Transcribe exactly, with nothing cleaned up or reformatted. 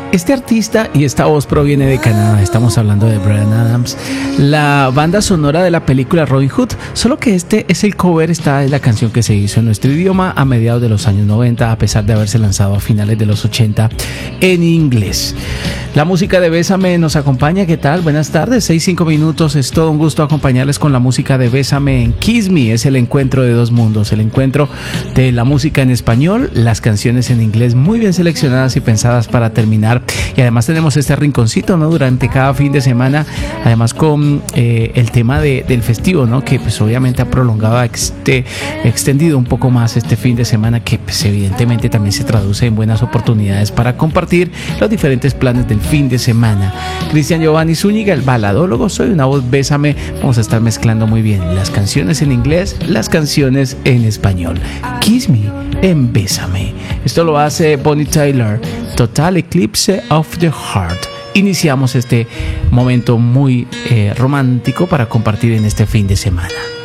Este artista y esta voz proviene de Canadá. Estamos hablando de Bryan Adams, la banda sonora de la película Robin Hood. Solo que este es el cover, esta es la canción que se hizo en nuestro idioma a mediados de los años noventa, a pesar de haberse lanzado a finales de los ochenta en inglés. La música de Bésame nos acompaña. ¿Qué tal? Buenas tardes, seis cinco minutos. Es todo un gusto acompañarles con la música de Bésame en Kiss Me. Es el encuentro de dos mundos, el encuentro de la música en español, las canciones en inglés muy bien seleccionadas y pensadas para terminar. Y además tenemos este rinconcito, ¿no? Durante cada fin de semana, además con eh, el tema de, del festivo, ¿no? Que pues obviamente ha prolongado, este, extendido un poco más este fin de semana, que pues evidentemente también se traduce en buenas oportunidades para compartir los diferentes planes del fin de semana. Cristian Giovanni Zúñiga, el baladólogo, soy una voz. Bésame. Vamos a estar mezclando muy bien las canciones en inglés, las canciones en español. Kiss Me en Bésame. Esto lo hace Bonnie Tyler, Total Eclipse of the Heart. Iniciamos este momento muy eh, romántico para compartir en este fin de semana.